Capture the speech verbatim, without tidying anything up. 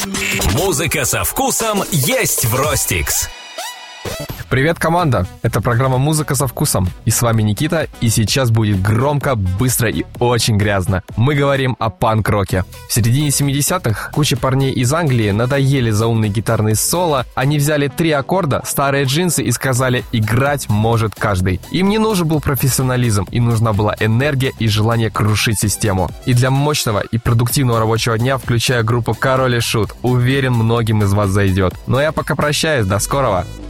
Музыка со вкусом есть в Ростикс. Привет, команда! Это программа «Музыка со вкусом». И с вами Никита, и сейчас будет громко, быстро и очень грязно. Мы говорим о панк-роке. В середине семидесятых куча парней из Англии надоели заумные гитарные соло. Они взяли три аккорда, старые джинсы и сказали: играть может каждый. Им не нужен был профессионализм, им нужна была энергия и желание крушить систему. И для мощного и продуктивного рабочего дня включая группу Король и Шут. Уверен, многим из вас зайдет. Но я пока прощаюсь, до скорого!